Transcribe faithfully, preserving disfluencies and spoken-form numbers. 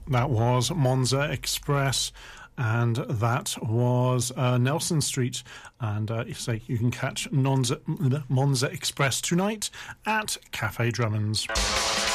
That was Monza Express, and that was uh, Nelson Street. And uh, you say you can catch Monza, Monza Express tonight at Cafe Drummond's.